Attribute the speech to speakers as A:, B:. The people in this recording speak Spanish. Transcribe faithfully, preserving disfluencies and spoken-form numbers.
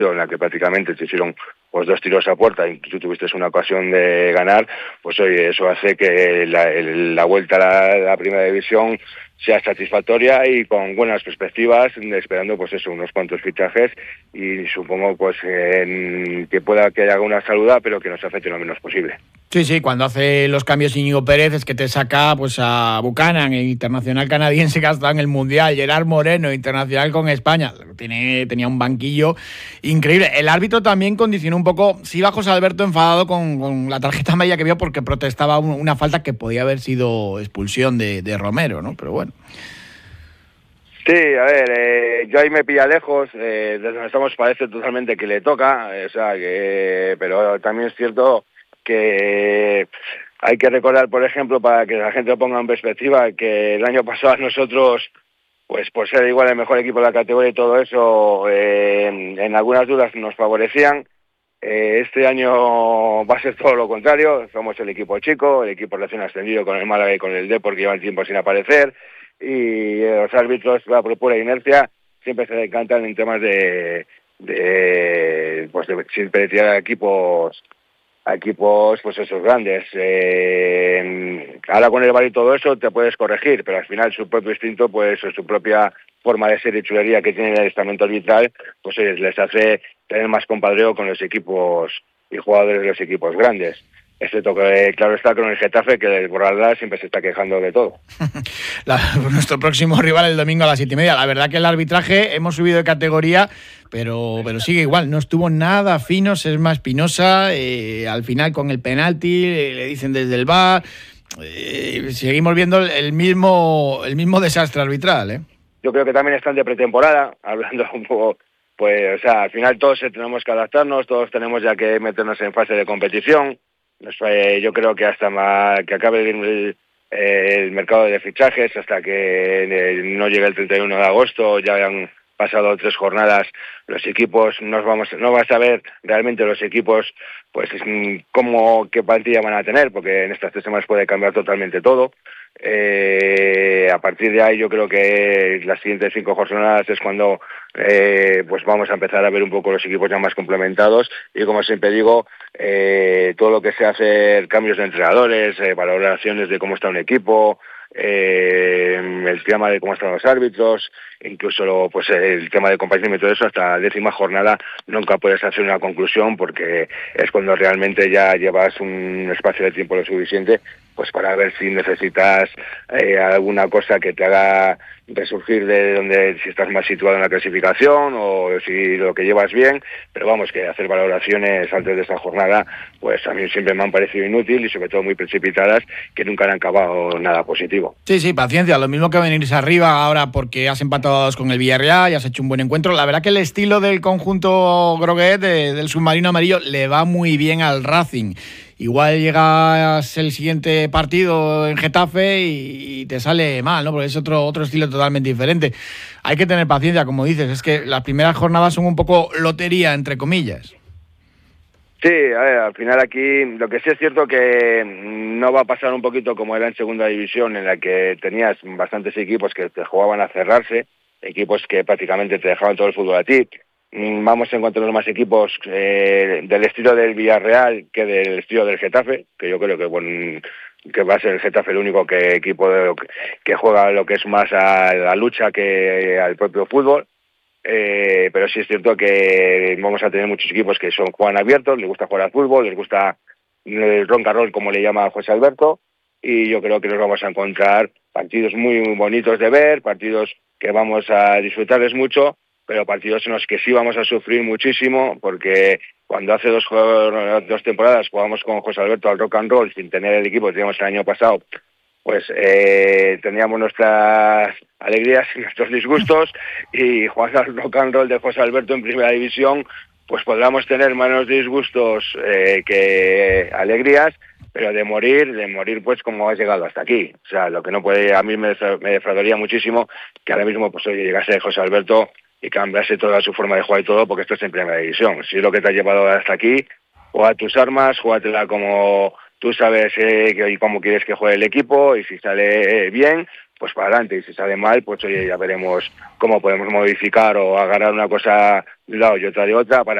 A: en la que prácticamente te hicieron pues dos tiros a puerta, incluso tuviste una ocasión de ganar, pues oye, eso hace que la, el, la vuelta a la, la primera división sea satisfactoria y con buenas perspectivas, esperando pues eso, unos cuantos fichajes y supongo pues eh, que pueda que haya alguna saluda, pero que nos afecte lo menos posible.
B: Sí, sí, cuando hace los cambios Íñigo Pérez es que te saca pues a Buchanan, el internacional canadiense que ha estado en el Mundial, Gerard Moreno, internacional con España, Tiene, tenía un banquillo increíble. El árbitro también condicionó un poco, sí iba José Alberto enfadado con, con la tarjeta amarilla que vio porque protestaba un, una falta que podía haber sido expulsión de, de Romero, ¿no? Pero bueno.
A: Sí, a ver, eh, yo ahí me pilla lejos, eh, desde donde estamos parece totalmente que le toca, eh, o sea, que, pero también es cierto que hay que recordar, por ejemplo, para que la gente lo ponga en perspectiva, que el año pasado nosotros, pues por ser igual el mejor equipo de la categoría y todo eso, eh, en, en algunas dudas nos favorecían. Eh, este año va a ser todo lo contrario, somos el equipo chico, el equipo recién ascendido con el Málaga y con el Depor que llevan tiempo sin aparecer, y los árbitros, por pura inercia, siempre se decantan en temas de, de pues de siempre tirar a equipos a equipos pues esos grandes. Eh, ahora con el V A R y todo eso te puedes corregir, pero al final su propio instinto, pues su propia forma de ser y chulería que tiene el estamento arbitral, pues les hace tener más compadreo con los equipos y jugadores de los equipos grandes. Excepto que, claro está, con el Getafe, que el Borralda siempre se está quejando de todo.
B: La, nuestro próximo rival el domingo a las siete y media. La verdad que el arbitraje hemos subido de categoría, pero, pero sigue igual. No estuvo nada fino, Sesma Espinosa. Eh, al final con el penalti, eh, le dicen desde el V A R. Eh, seguimos viendo el mismo, el mismo desastre arbitral, ¿eh?
A: Yo creo que también están de pretemporada, hablando un poco, pues, o sea, al final todos tenemos que adaptarnos, todos tenemos ya que meternos en fase de competición. Yo creo que hasta más, que acabe el, el mercado de fichajes, hasta que no llegue el treinta y uno de agosto, ya han pasado tres jornadas, los equipos nos vamos, no vas a ver realmente los equipos, pues cómo, qué plantilla van a tener, porque en estas tres semanas puede cambiar totalmente todo. Eh, a partir de ahí yo creo que las siguientes cinco jornadas es cuando eh, pues vamos a empezar a ver un poco los equipos ya más complementados y, como siempre digo, eh, todo lo que sea hacer cambios de entrenadores, eh, valoraciones de cómo está un equipo, eh, el tema de cómo están los árbitros, incluso lo, pues el tema de compañía y todo eso, hasta la décima jornada nunca puedes hacer una conclusión, porque es cuando realmente ya llevas un espacio de tiempo lo suficiente pues para ver si necesitas eh, alguna cosa que te haga resurgir de donde, si estás más situado en la clasificación o si lo que llevas bien, pero vamos, que hacer valoraciones antes de esa jornada pues a mí siempre me han parecido inútil y sobre todo muy precipitadas, que nunca han acabado nada positivo.
B: Sí, sí, paciencia, lo mismo que venirse arriba ahora porque has empatado a dos con el Villarreal y has hecho un buen encuentro. La verdad que el estilo del conjunto groguet, de, del submarino amarillo, le va muy bien al Racing. Igual llegas el siguiente partido en Getafe y te sale mal, ¿no? Porque es otro, otro estilo totalmente diferente. Hay que tener paciencia, como dices. Es que las primeras jornadas son un poco lotería, entre comillas.
A: Sí, a ver, al final aquí lo que sí es cierto que no va a pasar un poquito como era en segunda división, en la que tenías bastantes equipos que te jugaban a cerrarse, equipos que prácticamente te dejaban todo el fútbol a ti. Vamos a encontrar más equipos eh, del estilo del Villarreal que del estilo del Getafe, que yo creo que bueno, que va a ser el Getafe el único que equipo de, que juega lo que es más a la lucha que al propio fútbol. Eh, pero sí es cierto que vamos a tener muchos equipos que son juegan abiertos, les gusta jugar al fútbol, les gusta el rock and roll, como le llama José Alberto, y yo creo que nos vamos a encontrar partidos muy, muy bonitos de ver, partidos que vamos a disfrutarles mucho, pero partidos en los que sí vamos a sufrir muchísimo, porque cuando hace dos, dos temporadas jugamos con José Alberto al rock and roll sin tener el equipo que teníamos el año pasado, pues eh, teníamos nuestras alegrías y nuestros disgustos, y jugando al rock and roll de José Alberto en primera división, pues podríamos tener menos disgustos eh, que alegrías, pero de morir, de morir pues como has llegado hasta aquí. O sea, lo que no puede, a mí me, me defraudaría muchísimo que ahora mismo pues oye, llegase José Alberto y cambiase toda su forma de jugar y todo, porque esto es en primera división. Si es lo que te ha llevado hasta aquí, juega tus armas, júgatela como tú sabes eh, que, y cómo quieres que juegue el equipo, y si sale eh, bien, pues para adelante, y si sale mal, pues oye, ya veremos cómo podemos modificar o agarrar una cosa de un lado y otra de otra para